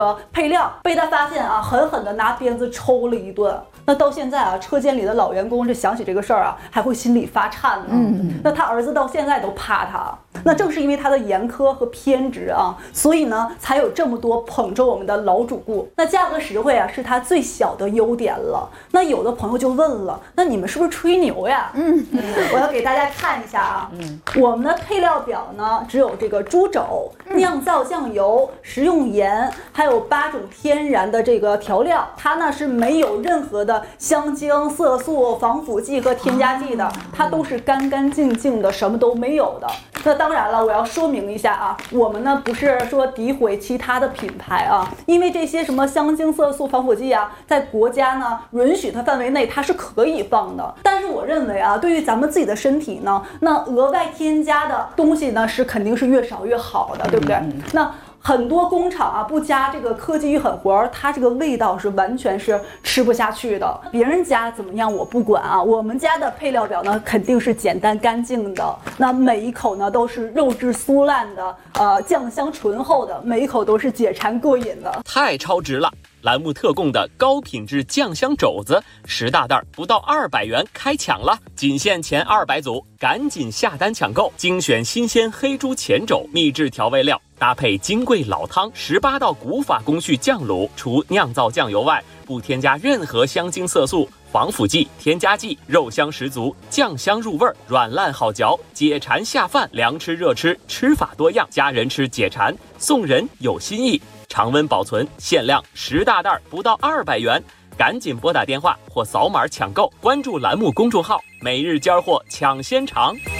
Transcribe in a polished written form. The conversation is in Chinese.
配料被他发现啊，狠狠的拿鞭子抽了一顿。那到现在啊，车间里的老员工这想起这个事儿啊，还会心里发颤呢。那他儿子到现在都怕他。那正是因为他的严苛和偏执啊，所以呢，才有这么多捧着我们的老主顾。那价格实惠啊，是他最小的优点了。那有的朋友就问了，那你们是不是吹牛呀？我要给大家看一下啊。我们的配料表呢，只有这个猪肘、酿造酱油、食用盐，还有8种天然的这个调料。它呢是没有任何的香精、色素、防腐剂和添加剂的，它都是干干净净的，什么都没有的。那当然了，我要说明一下啊，我们呢不是说诋毁其他的品牌啊，因为这些什么香精、色素、防腐剂啊，在国家呢允许它范围内它是可以放的。但是我认为啊，对于咱们自己的身体呢，那额外添加的东西呢是肯定是越少越好的，对不对？那很多工厂啊不加这个科技与狠活，它这个味道是完全是吃不下去的。别人家怎么样我不管啊，我们家的配料表呢肯定是简单干净的，那每一口呢都是肉质酥烂的，酱香醇厚的，每一口都是解馋过瘾的。 太超值了！栏目特供的高品质酱香肘子10大袋不到200元开抢了，仅限前200组，赶紧下单抢购！精选新鲜黑猪前肘，秘制调味料，搭配金贵老汤，18道古法工序酱卤，除酿造酱油外，不添加任何香精色素、防腐剂、添加剂，肉香十足，酱香入味，软烂好嚼，解馋下饭，凉吃热吃，吃法多样，家人吃解馋，送人有新意。常温保存，限量10大袋不到200元，赶紧拨打电话或扫码抢购，关注栏目公众号，每日尖货抢先尝。